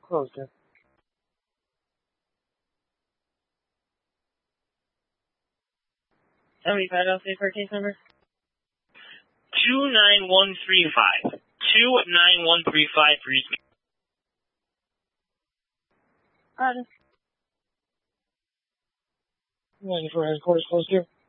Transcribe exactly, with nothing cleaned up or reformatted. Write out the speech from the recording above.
Closed it. seventy-five, I'll say for case number. two nine one three five. two nine one three five for East Main. Roger. ninety-four headquarters closed here.